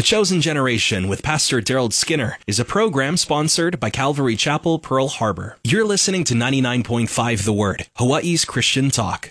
Chosen Generation with Pastor Daryl Skinner is a program sponsored by Calvary Chapel, Pearl Harbor. You're listening to 99.5 The Word, Hawaii's Christian Talk.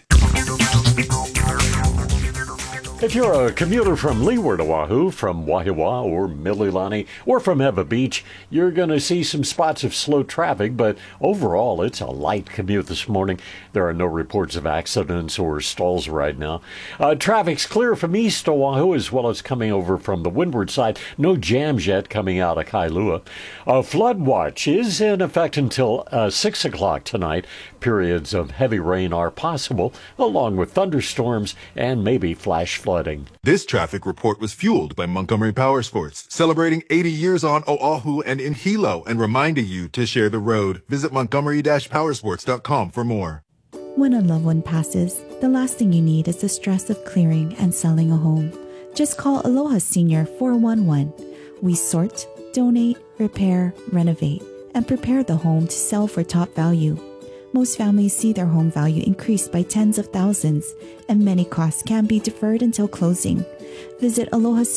If you're a commuter from Leeward, Oahu, from Wahiawa or Mililani, or from Ewa Beach, you're going to see some spots of slow traffic, but overall, it's a light commute this morning. There are no reports of accidents or stalls right now. Traffic's clear from East Oahu, as well as coming over from the windward side. No jams yet coming out of Kailua. Flood watch is in effect until 6 o'clock tonight. Periods of heavy rain are possible, along with thunderstorms and maybe flash flooding. This traffic report was fueled by Montgomery Powersports, celebrating 80 years on Oahu and in Hilo, and reminding you to share the road. Visit montgomery-powersports.com for more. When a loved one passes, the last thing you need is the stress of clearing and selling a home. Just call Aloha Senior 411. We sort, donate, repair, renovate, and prepare the home to sell for top value. Most families see their home value increase by tens of thousands, and many costs can be deferred until closing. Visit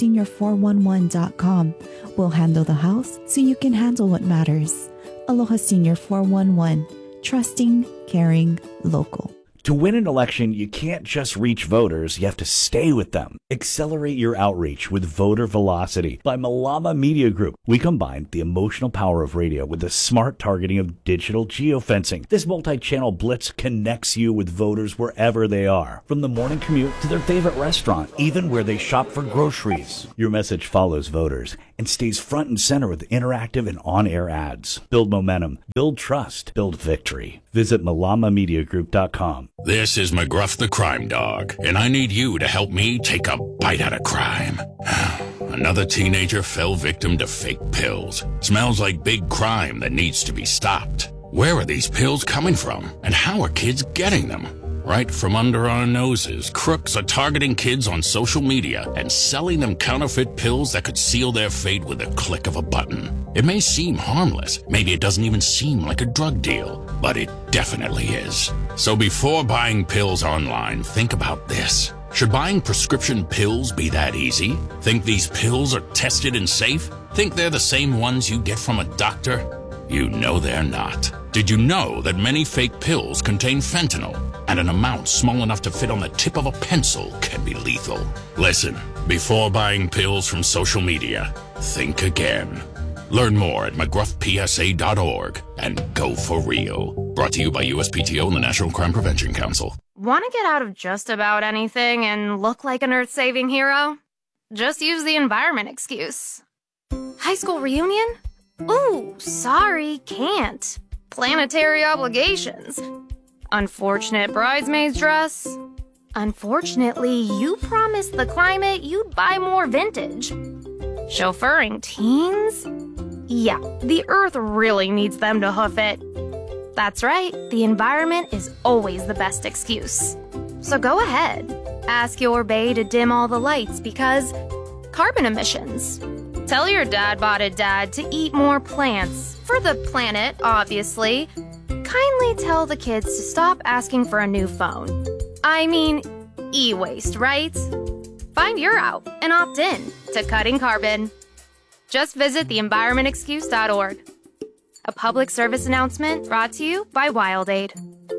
AlohaSenior411.com. We'll handle the house so you can handle what matters. Aloha Senior 411. Trusting, caring, local. To win an election, you can't just reach voters, you have to stay with them. Accelerate your outreach with Voter Velocity by Malama Media Group. We combine the emotional power of radio with the smart targeting of digital geofencing. This multi-channel blitz connects you with voters wherever they are, from the morning commute to their favorite restaurant, even where they shop for groceries. Your message follows voters and stays front and center with interactive and on-air ads. Build momentum, build trust, build victory. Visit malamamediagroup.com. This is McGruff the Crime Dog, and I need you to help me take a bite out of crime. Another teenager fell victim to fake pills. Smells like big crime that needs to be stopped. Where are these pills coming from, and how are kids getting them? Right from under our noses, crooks are targeting kids on social media and selling them counterfeit pills that could seal their fate with a click of a button. It may seem harmless, maybe it doesn't even seem like a drug deal, but it definitely is. So before buying pills online, think about this. Should buying prescription pills be that easy? Think these pills are tested and safe? Think they're the same ones you get from a doctor? You know they're not. Did you know that many fake pills contain fentanyl, and an amount small enough to fit on the tip of a pencil can be lethal? Listen, before buying pills from social media, think again. Learn more at mcgruffpsa.org and go for real. Brought to you by USPTO and the National Crime Prevention Council. Want to get out of just about anything and look like an earth-saving hero? Just use the environment excuse. High school reunion? Ooh, sorry, can't. Planetary obligations. Unfortunate bridesmaid's dress. Unfortunately, you promised the climate you'd buy more vintage. Chauffeuring teens? Yeah, the earth really needs them to hoof it. That's right, the environment is always the best excuse. So go ahead, ask your bae to dim all the lights because carbon emissions. Tell your dad-botted dad to eat more plants, for the planet, obviously. Kindly tell the kids to stop asking for a new phone. I mean, e-waste, right? Find your out and opt in to cutting carbon. Just visit theenvironmentexcuse.org. A public service announcement brought to you by WildAid.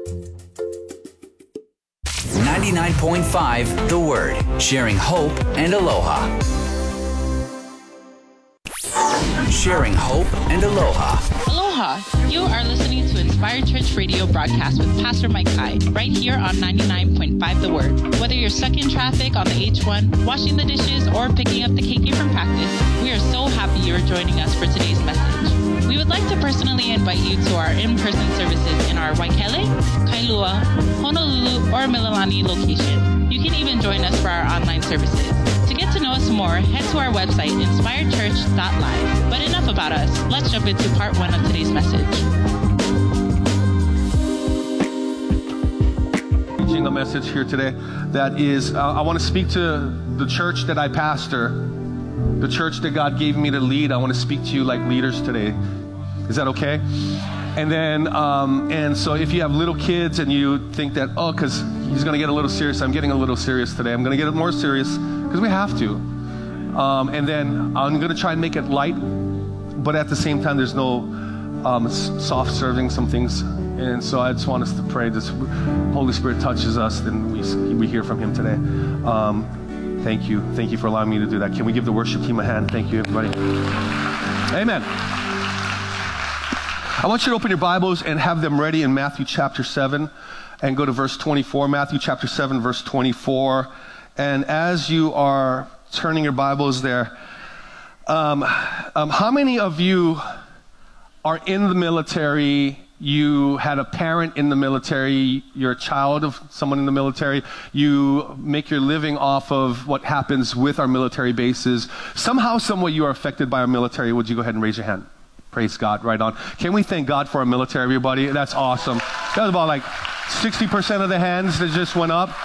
99.5 The Word, sharing hope and aloha. Sharing hope and aloha. Aloha. You are listening to Inspired Church Radio broadcast with Pastor Mike Kai, right here on 99.5 The Word. Whether you're stuck in traffic on the H1, washing the dishes, or picking up the KK from practice, we are so happy you're joining us for today's message. We would like to personally invite you to our in-person services in our Waikele, Kailua, Honolulu, or Mililani location. You can even join us for our online services. To get to know us more, head to our website, inspiredchurch.live. But enough about us. Let's jump into part 1 of today's message. Teaching a message here today that is, I want to speak to the church that I pastor, the church that God gave me to lead. I want to speak to you like leaders today. Is that okay? And then, and so if you have little kids and you think that, oh, because he's going to get a little serious, I'm getting a little serious today. I'm going to get more serious because we have to. And then I'm going to try and make it light, but at the same time, there's no soft serving some things. And so I just want us to pray this Holy Spirit touches us, then we hear from him today. Thank you. Thank you for allowing me to do that. Can we give the worship team a hand? Thank you, everybody. Amen. I want you to open your Bibles and have them ready in Matthew chapter 7 and go to verse 24. Matthew chapter 7, verse 24. And as you are turning your Bibles there, how many of you are in the military? You had a parent in the military, you're a child of someone in the military, you make your living off of what happens with our military bases. Somehow, some way you are affected by our military. Would you go ahead and raise your hand? Praise God, right on. Can we thank God for our military, everybody? That's awesome. That was about like 60% of the hands that just went up.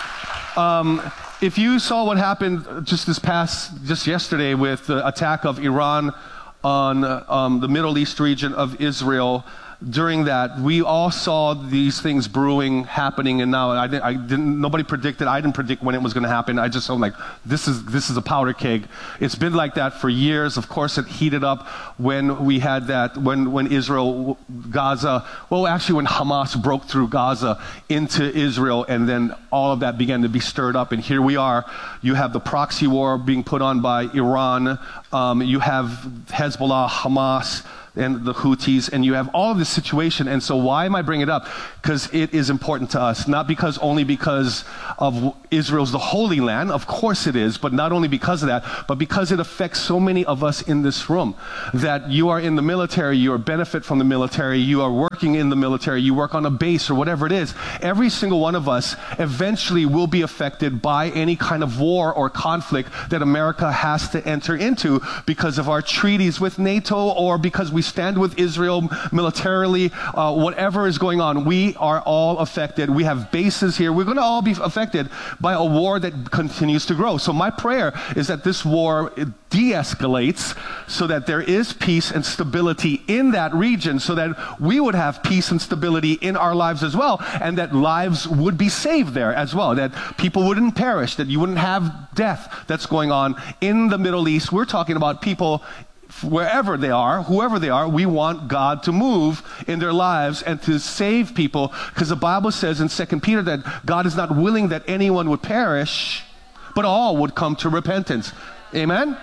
If you saw what happened just yesterday with the attack of Iran on the Middle East region of Israel, during that, we all saw these things brewing, happening, and now nobody predicted. I didn't predict when it was going to happen. I just felt like this is a powder keg. It's been like that for years. Of course, it heated up when we had that, when Israel, Gaza, well, actually when Hamas broke through Gaza into Israel, and then all of that began to be stirred up. And here we are. You have the proxy war being put on by Iran. You have Hezbollah, Hamas, and the Houthis, and you have all of this situation. And so why am I bringing it up? Because it is important to us, not only because of Israel's the Holy Land, of course it is, but not only because of that, but because it affects so many of us in this room. That you are in the military, you benefit from the military, you are working in the military, you work on a base or whatever it is. Every single one of us eventually will be affected by any kind of war or conflict that America has to enter into because of our treaties with NATO, or because we stand with Israel militarily, whatever is going on. We are all affected. We have bases here. We're going to all be affected by a war that continues to grow. So my prayer is that this war de-escalates so that there is peace and stability in that region, so that we would have peace and stability in our lives as well, and that lives would be saved there as well, that people wouldn't perish, that you wouldn't have death that's going on in the Middle East. We're talking about people wherever they are, whoever they are. We want God to move in their lives and to save people, because the Bible says in 2 Peter that God is not willing that anyone would perish, but all would come to repentance. Amen?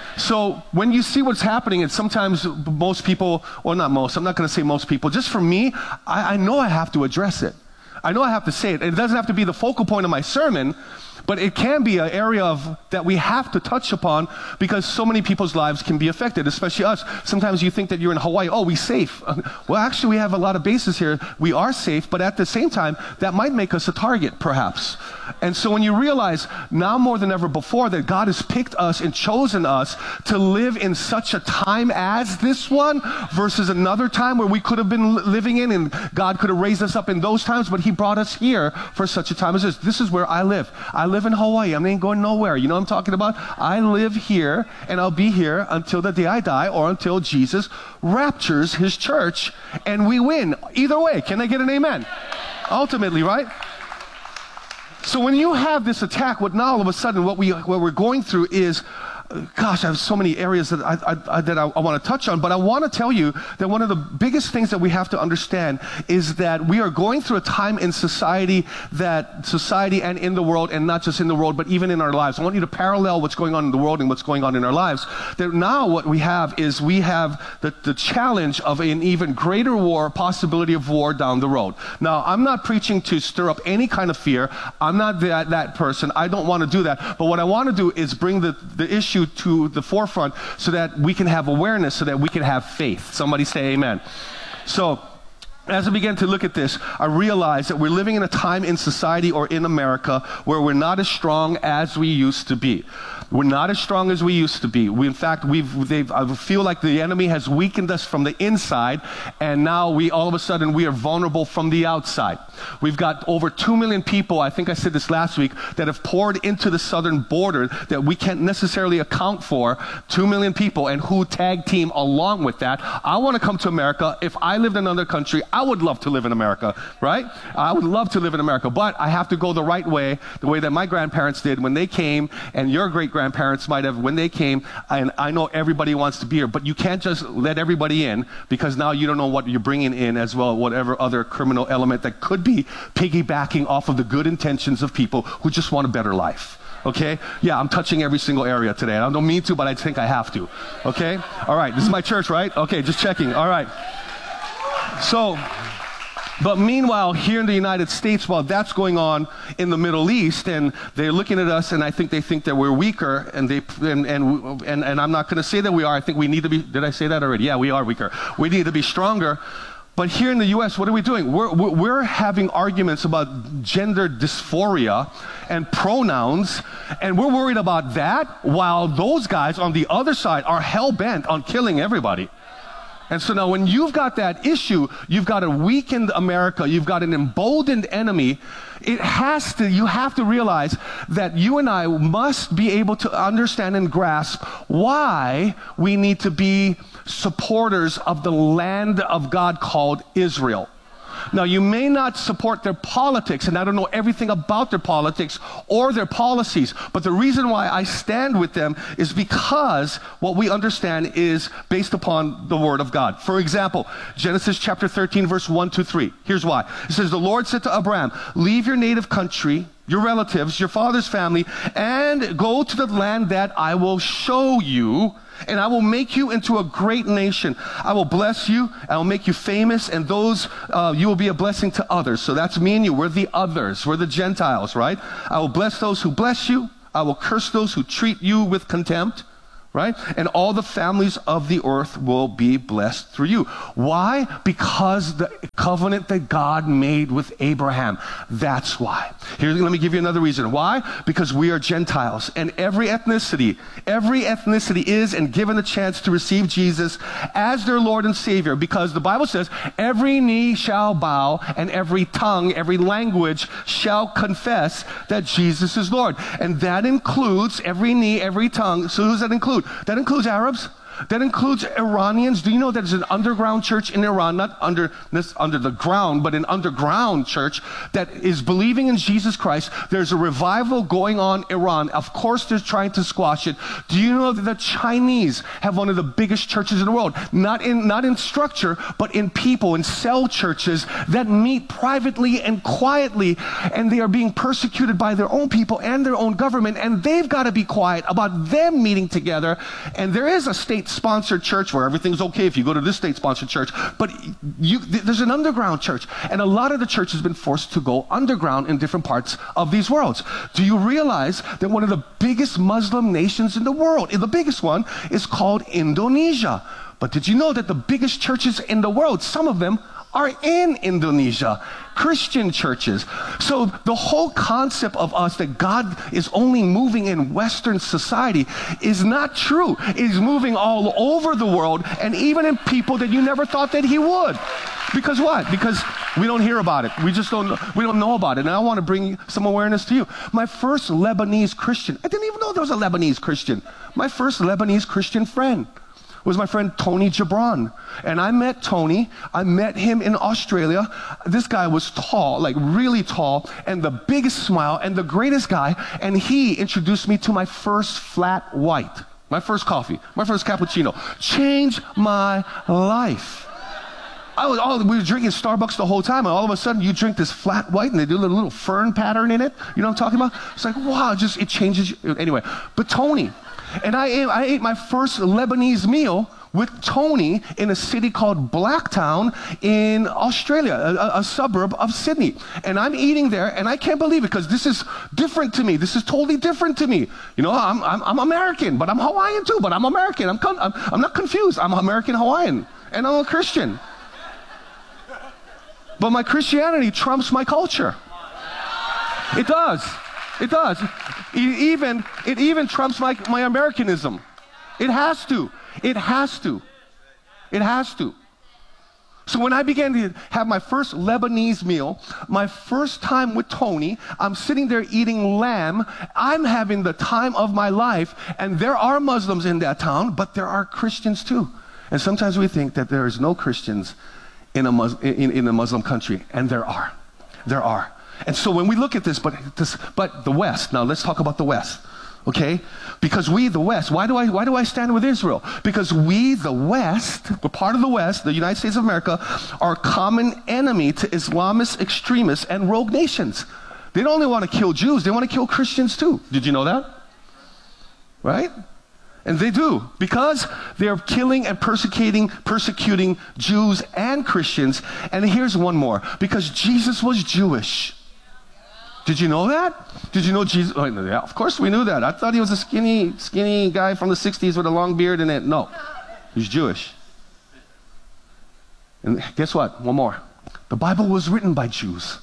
So when you see what's happening, and sometimes most people, or not most, I'm not going to say most people, just for me, I know I have to address it. I know I have to say it. It doesn't have to be the focal point of my sermon, but it can be an area that we have to touch upon, because so many people's lives can be affected, especially us. Sometimes you think that you're in Hawaii, oh, we're safe. Well, actually, we have a lot of bases here. We are safe, but at the same time, that might make us a target, perhaps. And so when you realize now more than ever before that God has picked us and chosen us to live in such a time as this one versus another time where we could have been living in, and God could have raised us up in those times, but he brought us here for such a time as this. This is where I live. I live in Hawaii. I ain't going nowhere. You know what I'm talking about? I live here, and I'll be here until the day I die, or until Jesus raptures his church and we win. Either way, can I get an amen? Ultimately, right? So when you have this attack, what now all of a sudden what we're going through is, gosh, I have so many areas that I want to touch on, but I want to tell you that one of the biggest things that we have to understand is that we are going through a time in society and in the world, and not just in the world, but even in our lives. I want you to parallel what's going on in the world and what's going on in our lives. That now what we have is the challenge of an even greater war, possibility of war down the road. Now, I'm not preaching to stir up any kind of fear. I'm not that person. I don't want to do that. But what I want to do is bring the issue to the forefront so that we can have awareness, so that we can have faith. Somebody say amen. So as I began to look at this, I realized that we're living in a time in society, or in America, where we're not as strong as we used to be. We're not as strong as we used to be. In fact, I feel like the enemy has weakened us from the inside, and now all of a sudden we are vulnerable from the outside. We've got over 2 million people, I think I said this last week, that have poured into the southern border that we can't necessarily account for. 2 million people, and who tag team along with that. I want to come to America. If I lived in another country, I would love to live in America, right? I would love to live in America, but I have to go the right way, the way that my grandparents did when they came, and your great great-grandparents might have, when they came, and I know everybody wants to be here, but you can't just let everybody in, because now you don't know what you're bringing in as well, whatever other criminal element that could be piggybacking off of the good intentions of people who just want a better life. Okay? Yeah, I'm touching every single area today. I don't mean to, but I think I have to. Okay? All right, this is my church, right? Okay, just checking. All right. So, but meanwhile, here in the United States, while that's going on in the Middle East, and they're looking at us, and I think they think that we're weaker, and I'm not going to say that we are. I think we need to be. Did I say that already? Yeah, we are weaker. We need to be stronger. But here in the U.S., what are we doing? We're having arguments about gender dysphoria and pronouns, and we're worried about that, while those guys on the other side are hell-bent on killing everybody. And so now when you've got that issue, you've got a weakened America, you've got an emboldened enemy, you have to realize that you and I must be able to understand and grasp why we need to be supporters of the land of God called Israel. Now, you may not support their politics, and I don't know everything about their politics or their policies, but the reason why I stand with them is because what we understand is based upon the Word of God. For example, Genesis chapter 13, verse 1-3. Here's why. It says, the Lord said to Abraham, leave your native country, your relatives, your father's family, and go to the land that I will show you, and I will make you into a great nation. I will bless you, I will make you famous, and you will be a blessing to others. So that's me and you. We're the others. We're the Gentiles, right? I will bless those who bless you. I will curse those who treat you with contempt, right? And all the families of the earth will be blessed through you. Why? Because the covenant that God made with Abraham. That's why. Let me give you another reason. Why? Because we are Gentiles, and every ethnicity is and given a chance to receive Jesus as their Lord and Savior, because the Bible says every knee shall bow and every tongue, every language shall confess that Jesus is Lord. And that includes every knee, every tongue. So who does that include? That includes Arabs. That includes Iranians. Do you know there's an underground church in Iran, not under the ground, but an underground church that is believing in Jesus Christ? There's a revival going on in Iran. Of course, they're trying to squash it. Do you know that the Chinese have one of the biggest churches in the world? Not in structure, but in people, in cell churches that meet privately and quietly, and they are being persecuted by their own people and their own government, and they've got to be quiet about them meeting together. And there is a state-sponsored church where everything's okay if you go to this state-sponsored church, but there's an underground church, and a lot of the church has been forced to go underground in different parts of these worlds. Do you realize that one of the biggest Muslim nations in the world, the biggest one, is called Indonesia? But did you know that the biggest churches in the world, some of them are in Indonesia, Christian churches? So the whole concept of us that God is only moving in Western society is not true. He's moving all over the world, and even in people that you never thought that he would. Because what? Because we don't hear about it. We don't know about it. And I want to bring some awareness to you. My first Lebanese Christian, I didn't even know there was a Lebanese Christian. My first Lebanese Christian friend was my friend Tony Gibran. And I met Tony. I met him in Australia. This guy was tall, like really tall, and the biggest smile, and the greatest guy. And he introduced me to my first flat white, my first coffee, my first cappuccino. Changed my life. We were drinking Starbucks the whole time, and all of a sudden you drink this flat white, and they do a little fern pattern in it. You know what I'm talking about? It's like, wow, it changes you. Anyway, but Tony. And I ate my first Lebanese meal with Tony in a city called Blacktown in Australia, a suburb of Sydney. And I'm eating there, and I can't believe it, because this is different to me. This is totally different to me. You know, I'm American, but I'm Hawaiian too, but I'm American. I'm not confused. I'm American Hawaiian, and I'm a Christian. But my Christianity trumps my culture. It does. It does. It even trumps my Americanism. It has to. It has to. It has to. So when I began to have my first Lebanese meal, my first time with Tony, I'm sitting there eating lamb. I'm having the time of my life, and there are Muslims in that town, but there are Christians too. And sometimes we think that there is no Christians in a Muslim country, and there are. There are. And so when we look at this, but the West, now let's talk about the West. Okay? Because we, the West, why do I stand with Israel? Because we, the West, we're part of the West, the United States of America, are common enemy to Islamist extremists and rogue nations. They don't only want to kill Jews, they want to kill Christians too. Did you know that? Right? And they do, because they're killing and persecuting Jews and Christians. And here's one more, because Jesus was Jewish. Did you know that? Did you know Jesus? Oh, yeah, of course we knew that. I thought he was a skinny guy from the 60s with a long beard and it. No, he's Jewish. And guess what? One more. The Bible was written by Jews.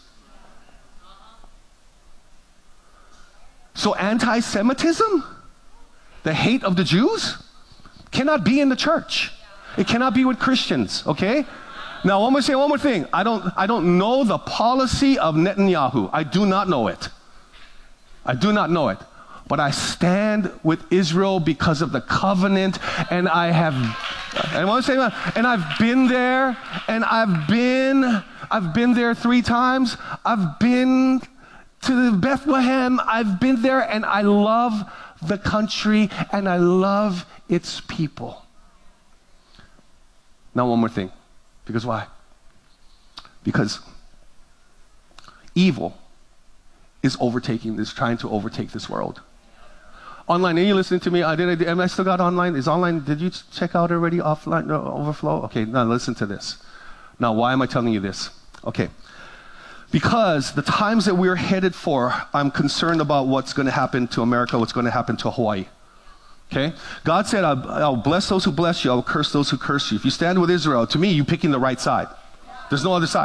So anti-Semitism, the hate of the Jews, cannot be in the church. It cannot be with Christians, okay? Now, I'm going to say one more thing. I don't know the policy of Netanyahu. I do not know it. I do not know it. But I stand with Israel because of the covenant, and I want to say that, and I've been there, and I've been there 3 times. I've been to Bethlehem. I've been there, and I love the country, and I love its people. Now, one more thing. Because why? Because evil is trying to overtake this world. Online, are you listening to me? Am I still got online? Is online, did you check out already offline, overflow? Okay, now listen to this. Now, why am I telling you this? Okay. Because the times that we're headed for, I'm concerned about what's going to happen to America, what's going to happen to Hawaii. Okay? God said, I'll bless those who bless you, I'll curse those who curse you. If you stand with Israel, to me, you're picking the right side. There's no other side.